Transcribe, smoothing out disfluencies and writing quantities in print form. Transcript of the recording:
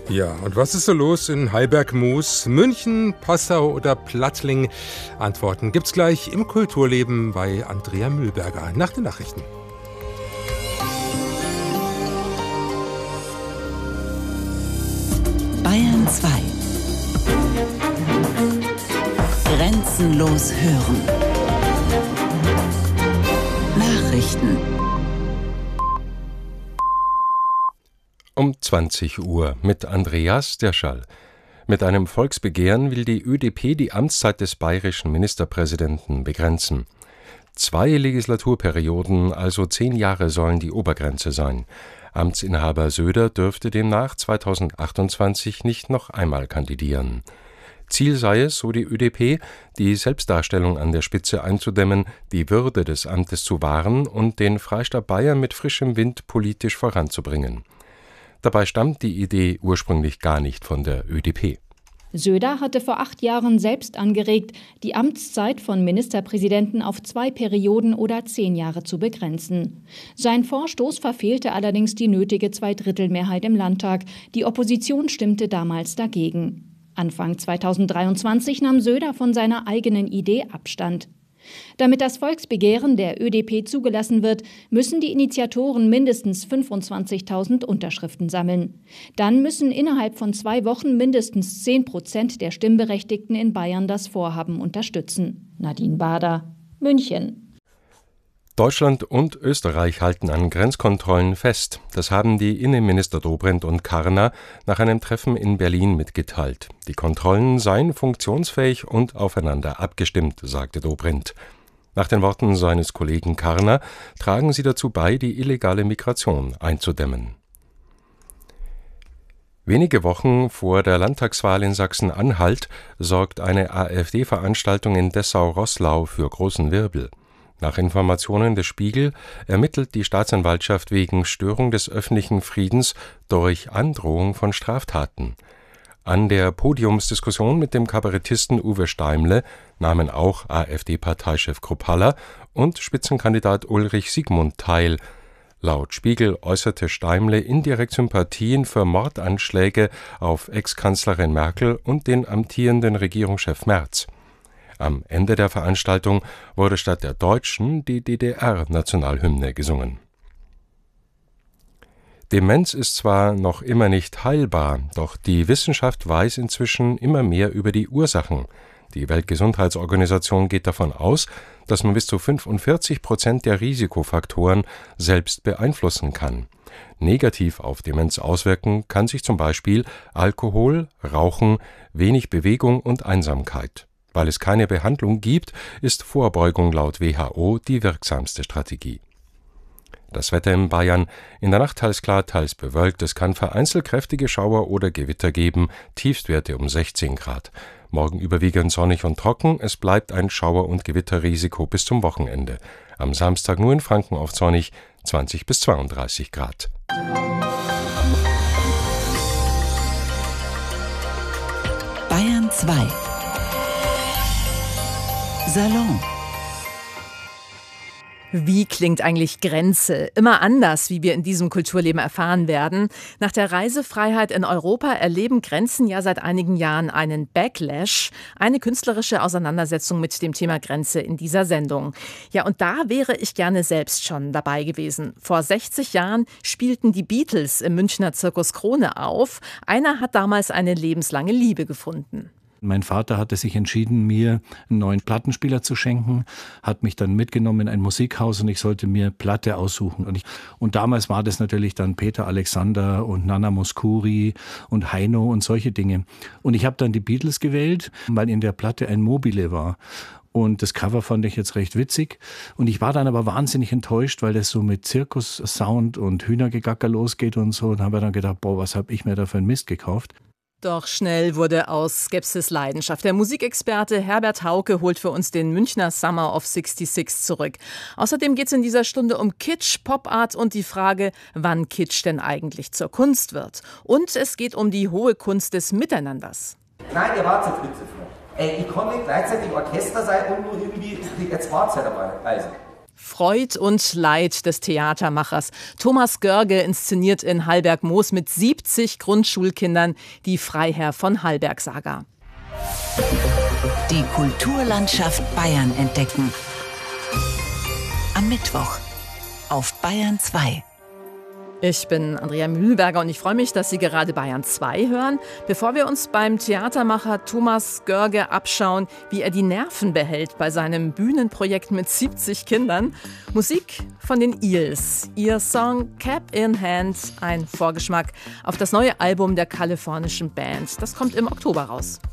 Ja, und was ist so los in Heiberg-Moos, München, Passau oder Plattling? Antworten gibt's gleich im Kulturleben bei Andrea Mühlberger nach den Nachrichten. Bayern 2. Grenzenlos hören. Nachrichten. Um 20 Uhr mit Andreas Dirschall. Mit einem Volksbegehren will die ÖDP die Amtszeit des bayerischen Ministerpräsidenten begrenzen. 2 Legislaturperioden, also 10 Jahre, sollen die Obergrenze sein. Amtsinhaber Söder dürfte demnach 2028 nicht noch einmal kandidieren. Ziel sei es, so die ÖDP, die Selbstdarstellung an der Spitze einzudämmen, die Würde des Amtes zu wahren und den Freistaat Bayern mit frischem Wind politisch voranzubringen. Dabei stammt die Idee ursprünglich gar nicht von der ÖDP. Söder hatte vor 8 Jahren selbst angeregt, die Amtszeit von Ministerpräsidenten auf 2 Perioden oder 10 Jahre zu begrenzen. Sein Vorstoß verfehlte allerdings die nötige Zweidrittelmehrheit im Landtag. Die Opposition stimmte damals dagegen. Anfang 2023 nahm Söder von seiner eigenen Idee Abstand. Damit das Volksbegehren der ÖDP zugelassen wird, müssen die Initiatoren mindestens 25.000 Unterschriften sammeln. Dann müssen innerhalb von 2 Wochen mindestens 10% der Stimmberechtigten in Bayern das Vorhaben unterstützen. Nadine Bader, München. Deutschland und Österreich halten an Grenzkontrollen fest. Das haben die Innenminister Dobrindt und Karner nach einem Treffen in Berlin mitgeteilt. Die Kontrollen seien funktionsfähig und aufeinander abgestimmt, sagte Dobrindt. Nach den Worten seines Kollegen Karner tragen sie dazu bei, die illegale Migration einzudämmen. Wenige Wochen vor der Landtagswahl in Sachsen-Anhalt sorgt eine AfD-Veranstaltung in Dessau-Roßlau für großen Wirbel. Nach Informationen des Spiegel ermittelt die Staatsanwaltschaft wegen Störung des öffentlichen Friedens durch Androhung von Straftaten. An der Podiumsdiskussion mit dem Kabarettisten Uwe Steimle nahmen auch AfD-Parteichef Kruppalla und Spitzenkandidat Ulrich Siegmund teil. Laut Spiegel äußerte Steimle indirekt Sympathien für Mordanschläge auf Ex-Kanzlerin Merkel und den amtierenden Regierungschef Merz. Am Ende der Veranstaltung wurde statt der deutschen die DDR-Nationalhymne gesungen. Demenz ist zwar noch immer nicht heilbar, doch die Wissenschaft weiß inzwischen immer mehr über die Ursachen. Die Weltgesundheitsorganisation geht davon aus, dass man bis zu 45% der Risikofaktoren selbst beeinflussen kann. Negativ auf Demenz auswirken kann sich zum Beispiel Alkohol, Rauchen, wenig Bewegung und Einsamkeit. Weil es keine Behandlung gibt, ist Vorbeugung laut WHO die wirksamste Strategie. Das Wetter in Bayern: in der Nacht teils klar, teils bewölkt. Es kann vereinzelt kräftige Schauer oder Gewitter geben, Tiefstwerte um 16 Grad. Morgen überwiegend sonnig und trocken, es bleibt ein Schauer- und Gewitterrisiko bis zum Wochenende. Am Samstag nur in Franken oft sonnig, 20 bis 32 Grad. Bayern 2. Salon. Wie klingt eigentlich Grenze? Immer anders, wie wir in diesem Kulturleben erfahren werden. Nach der Reisefreiheit in Europa erleben Grenzen ja seit einigen Jahren einen Backlash. Eine künstlerische Auseinandersetzung mit dem Thema Grenze in dieser Sendung. Ja, und da wäre ich gerne selbst schon dabei gewesen. Vor 60 Jahren spielten die Beatles im Münchner Zirkus Krone auf. Einer hat damals eine lebenslange Liebe gefunden. Mein Vater hatte sich entschieden, mir einen neuen Plattenspieler zu schenken, hat mich dann mitgenommen in ein Musikhaus und ich sollte mir Platte aussuchen. Und damals war das natürlich dann Peter Alexander und Nana Mouskouri und Heino und solche Dinge. Und ich habe dann die Beatles gewählt, weil in der Platte ein Mobile war. Und das Cover fand ich jetzt recht witzig. Und ich war dann aber wahnsinnig enttäuscht, weil das so mit Zirkus-Sound und Hühnergegacker losgeht und so. Und habe dann gedacht, was habe ich mir da für einen Mist gekauft? Doch schnell wurde aus Skepsis Leidenschaft. Der Musikexperte Herbert Hauke holt für uns den Münchner Summer of 66 zurück. Außerdem geht es in dieser Stunde um Kitsch, Pop-Art und die Frage, wann Kitsch denn eigentlich zur Kunst wird. Und es geht um die hohe Kunst des Miteinanders. Nein, ihr wart jetzt Fritze. Ich kann nicht gleichzeitig Orchester sein und nur irgendwie, jetzt wart's halt einmal. Also. Freud und Leid des Theatermachers. Thomas Görge inszeniert in Hallberg-Moos mit 70 Grundschulkindern die Freiherr von Hallberg-Saga. Die Kulturlandschaft Bayern entdecken. Am Mittwoch auf Bayern 2. Ich bin Andrea Mühlberger und ich freue mich, dass Sie gerade Bayern 2 hören. Bevor wir uns beim Theatermacher Thomas Görge abschauen, wie er die Nerven behält bei seinem Bühnenprojekt mit 70 Kindern, Musik von den Eels. Ihr Song Cap in Hand, ein Vorgeschmack auf das neue Album der kalifornischen Band. Das kommt im Oktober raus.